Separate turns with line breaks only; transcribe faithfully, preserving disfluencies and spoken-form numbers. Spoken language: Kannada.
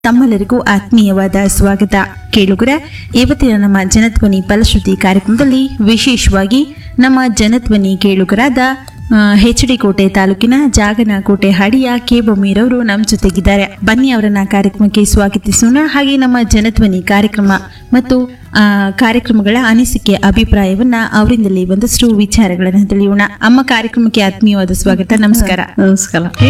ತಮ್ಮೆಲ್ಲರಿಗೂ ಆತ್ಮೀಯವಾದ ಸ್ವಾಗತ. ಕೇಳುಗರೆ, ಇವತ್ತಿನ ನಮ್ಮ ಜನಧ್ವನಿ ಫಲಶ್ರುತಿ ಕಾರ್ಯಕ್ರಮದಲ್ಲಿ ವಿಶೇಷವಾಗಿ ನಮ್ಮ ಜನಧ್ವನಿ ಕೇಳುಗರಾದ ಎಚ್ ಡಿ ಕೋಟೆ ತಾಲೂಕಿನ ಜಾಗನಕೋಟೆ ಹಾಡಿಯ ಕೆ ಬೊಮ್ಮೀರವರು ನಮ್ಮ ಜೊತೆಗಿದ್ದಾರೆ. ಬನ್ನಿ ಅವರನ್ನ ಕಾರ್ಯಕ್ರಮಕ್ಕೆ ಸ್ವಾಗತಿಸೋಣ. ಹಾಗೆ ನಮ್ಮ ಜನಧ್ವನಿ ಕಾರ್ಯಕ್ರಮ ಮತ್ತು ಆ ಕಾರ್ಯಕ್ರಮಗಳ ಅನಿಸಿಕೆ ಅಭಿಪ್ರಾಯವನ್ನ ಅವರಿಂದಲೇ ಒಂದಷ್ಟು ವಿಚಾರಗಳನ್ನು ತಿಳಿಯೋಣ. ಅಮ್ಮ, ಕಾರ್ಯಕ್ರಮಕ್ಕೆ ಆತ್ಮೀಯವಾದ ಸ್ವಾಗತ. ನಮಸ್ಕಾರ.
ನಮಸ್ಕಾರ.